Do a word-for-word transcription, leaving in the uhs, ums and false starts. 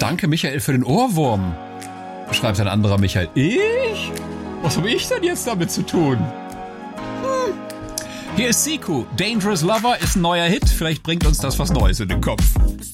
Danke, Michael, für den Ohrwurm. Schreibt ein anderer Michael. Ich? Was habe ich denn jetzt damit zu tun? Hm. Hier ist Siku. Dangerous Lover ist ein neuer Hit. Vielleicht bringt uns das was Neues in den Kopf.